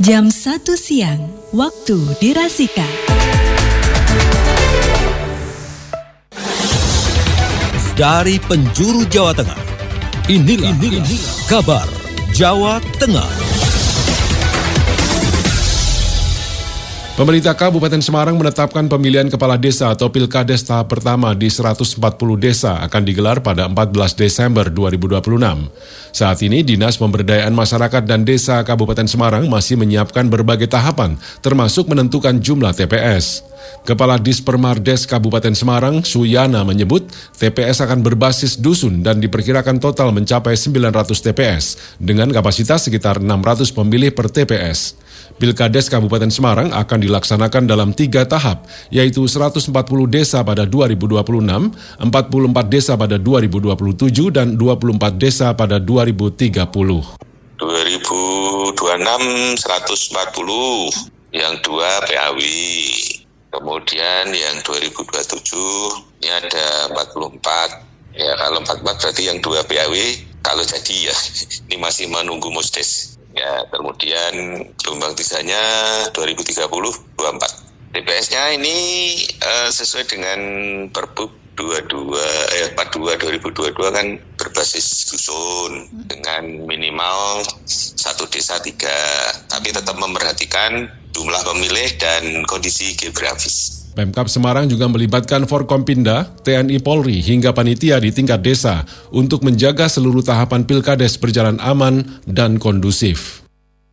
Jam 1 siang, waktu di Rasika. Dari penjuru Jawa Tengah, inilah kabar Jawa Tengah. Pemerintah Kabupaten Semarang menetapkan pemilihan kepala desa atau Pilkades tahap pertama di 140 desa akan digelar pada 14 Desember 2026. Saat ini, Dinas Pemberdayaan Masyarakat dan Desa Kabupaten Semarang masih menyiapkan berbagai tahapan, termasuk menentukan jumlah TPS. Kepala Dispermardes Kabupaten Semarang, Suyana, menyebut TPS akan berbasis dusun dan diperkirakan total mencapai 900 TPS dengan kapasitas sekitar 600 pemilih per TPS. Pilkades Kabupaten Semarang akan dilaksanakan dalam 3 tahap, yaitu 140 desa pada 2026, 44 desa pada 2027, dan 24 desa pada 2030. 2026 140, yang 2 PAW. Kemudian yang 2027 ini ada 44. Ya, kalau 44 berarti yang 2 PAW kalau jadi ya. Ini masih menunggu musdes. Ya, kemudian gelombang tisanya 2030 24. TPS-nya ini sesuai dengan Perbup 42 2022 kan berbasis dusun dengan minimal 1 desa 3, tapi tetap memperhatikan jumlah pemilih dan kondisi geografis. Pemkab Semarang juga melibatkan Forkompinda, TNI Polri hingga panitia di tingkat desa untuk menjaga seluruh tahapan Pilkades berjalan aman dan kondusif.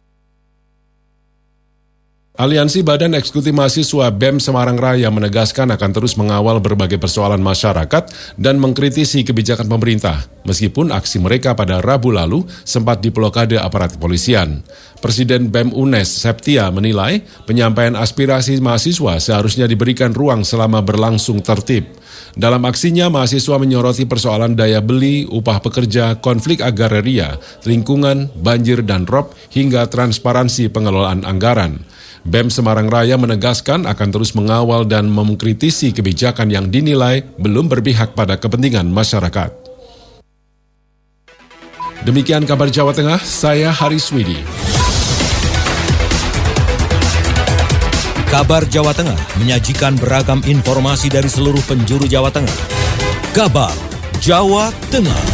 Aliansi Badan Eksekutif Mahasiswa BEM Semarang Raya menegaskan akan terus mengawal berbagai persoalan masyarakat dan mengkritisi kebijakan pemerintah, meskipun aksi mereka pada Rabu lalu sempat diblokade aparat kepolisian. Presiden BEM UNES, Septia, menilai penyampaian aspirasi mahasiswa seharusnya diberikan ruang selama berlangsung tertib. Dalam aksinya, mahasiswa menyoroti persoalan daya beli, upah pekerja, konflik agraria, lingkungan, banjir dan rob, hingga transparansi pengelolaan anggaran. BEM Semarang Raya menegaskan akan terus mengawal dan mengkritisi kebijakan yang dinilai belum berpihak pada kepentingan masyarakat. Demikian kabar Jawa Tengah, saya Haris Widi. Kabar Jawa Tengah menyajikan beragam informasi dari seluruh penjuru Jawa Tengah. Kabar Jawa Tengah.